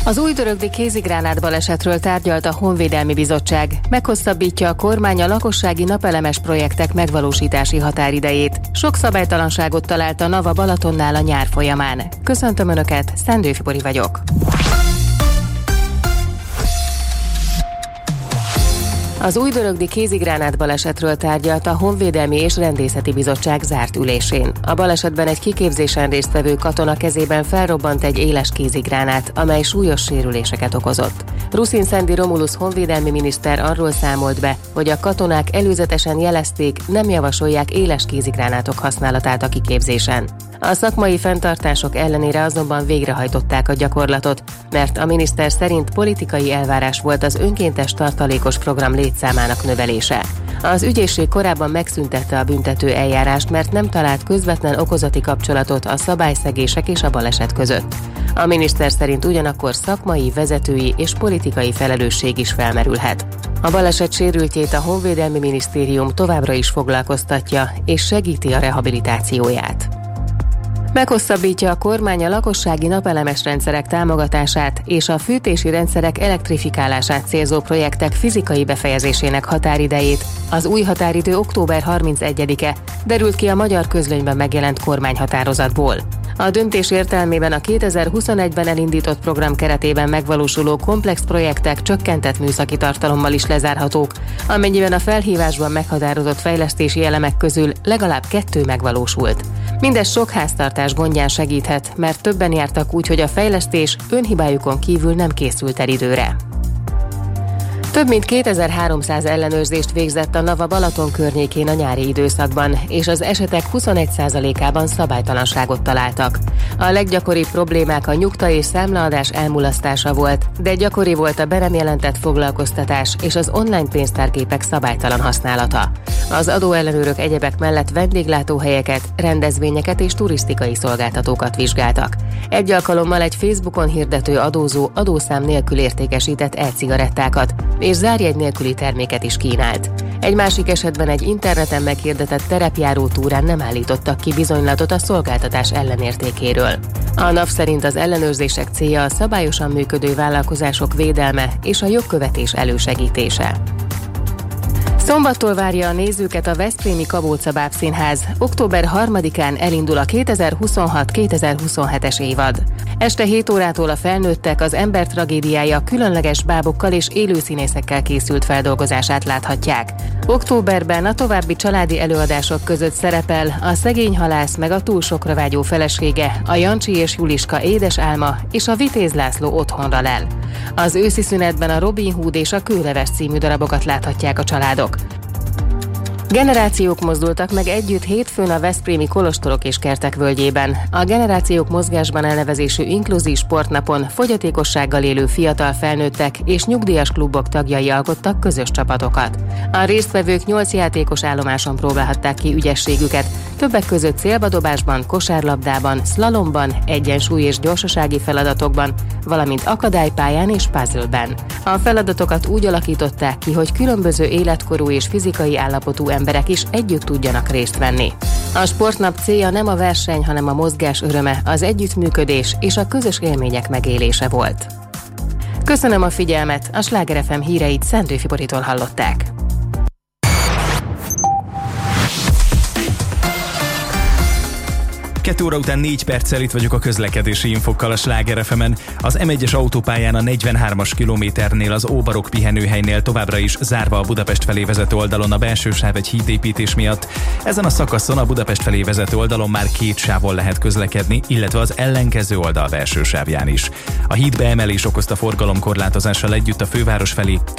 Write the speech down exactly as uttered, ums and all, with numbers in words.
Az újdörögdi kézigránát balesetről tárgyalt a Honvédelmi Bizottság. Meghosszabbítja a kormány a lakossági napelemes projektek megvalósítási határidejét. Sok szabálytalanságot talált a NAVA Balatonnál a nyár folyamán. Köszöntöm Önöket, Szendő Fibori vagyok. Az újdörögdi kézigránát balesetről tárgyalt a Honvédelmi és Rendészeti Bizottság zárt ülésén. A balesetben egy kiképzésen résztvevő katona kezében felrobbant egy éles kézigránát, amely súlyos sérüléseket okozott. Ruszin Szendi Romulus honvédelmi miniszter arról számolt be, hogy a katonák előzetesen jelezték, nem javasolják éles kézigránátok használatát a kiképzésen. A szakmai fenntartások ellenére azonban végrehajtották a gyakorlatot, mert a miniszter szerint politikai elvárás volt az önkéntes tartalékos program létszámának növelése. Az ügyészség korábban megszüntette a büntető eljárást, mert nem talált közvetlen okozati kapcsolatot a szabályszegések és a baleset között. A miniszter szerint ugyanakkor szakmai, vezetői és politikai felelősség is felmerülhet. A baleset sérültjét a Honvédelmi Minisztérium továbbra is foglalkoztatja és segíti a rehabilitációját. Meghosszabbítja a kormány a lakossági napelemes rendszerek támogatását és a fűtési rendszerek elektrifikálását célzó projektek fizikai befejezésének határidejét. Az új határidő október harmincegyedike, derült ki a Magyar Közlönyben megjelent kormányhatározatból. A döntés értelmében a kétezer-huszonegyben elindított program keretében megvalósuló komplex projektek csökkentett műszaki tartalommal is lezárhatók, amennyiben a felhívásban meghatározott fejlesztési elemek közül legalább kettő megvalósult. Mindez sok háztartás gondján segíthet, mert többen jártak úgy, hogy a fejlesztés önhibájukon kívül nem készült el időre. Több mint kétezer-háromszáz ellenőrzést végzett a NAVA Balaton környékén a nyári időszakban, és az esetek huszonegy százalékában szabálytalanságot találtak. A leggyakoribb problémák a nyugta és számlaadás elmulasztása volt, de gyakori volt a be nem jelentett foglalkoztatás és az online pénztárgépek szabálytalan használata. Az adóellenőrök egyebek mellett vendéglátóhelyeket, rendezvényeket és turisztikai szolgáltatókat vizsgáltak. Egy alkalommal egy Facebookon hirdető adózó adószám nélkül értékesített e-cigarettákat, és zárjegy nélküli terméket is kínált. Egy másik esetben egy interneten meghirdetett terepjáró túrán nem állítottak ki bizonylatot a szolgáltatás ellenértékéről. A NAV szerint az ellenőrzések célja a szabályosan működő vállalkozások védelme és a jogkövetés elősegítése. Szombattól várja a nézőket a veszprémi Kabóca Bábszínház. október harmadikán elindul a kétezer-huszonhat kétezer-huszonhetes évad. Este hét órától a felnőttek az ember tragédiája különleges bábokkal és élőszínészekkel készült feldolgozását láthatják. Októberben a további családi előadások között szerepel a Szegény halász meg a túl sokra vágyó felesége, a Jancsi és Juliska édes álma és a Vitéz László otthonra lel. Az őszi szünetben a Robin Hood és a Kőleves című darabokat láthatják a családok. Generációk mozdultak meg együtt hétfőn a veszprémi Kolostorok és Kertek völgyében. A Generációk mozgásban elnevezésű inkluzív sportnapon fogyatékossággal élő fiatal felnőttek és nyugdíjas klubok tagjai alkottak közös csapatokat. A résztvevők nyolc játékos állomáson próbálhatták ki ügyességüket, többek között célbadobásban, kosárlabdában, szlalomban, egyensúly és gyorsasági feladatokban, valamint akadálypályán és puzzleben. A feladatokat úgy alakították ki, hogy különböző életkorú és fizikai állapotú emberek is együtt tudjanak részt venni. A sportnap célja nem a verseny, hanem a mozgás öröme, az együttműködés és a közös élmények megélése volt. Köszönöm a figyelmet, a Sláger ef em híreit Szendő Fiboritól hallották. Kettő óra után négy perccel itt vagyok a közlekedési infokkal a Sláger ef emen. Az em egyes autópályán a negyvenhármas kilométernél az Óbarok pihenőhelynél továbbra is zárva a Budapest felé vezető oldalon a belső sáv egy hídépítés miatt. Ezen a szakaszon a Budapest felé vezető oldalon már két sávon lehet közlekedni, illetve az ellenkező oldal belső sávján is. A híd beemelés okozta forgalomkorlátozással együtt a főváros felé